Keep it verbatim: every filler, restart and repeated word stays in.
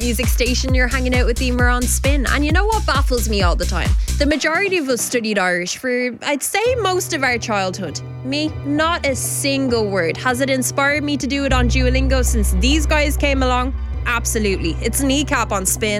music station. You're hanging out with Emer on Spin. And you know what baffles me all the time? The majority of us studied Irish for, I'd say, most of our childhood. Me, not a single word. Has it inspired me to do it on Duolingo since these guys came along? Absolutely. It's Kneecap on Spin.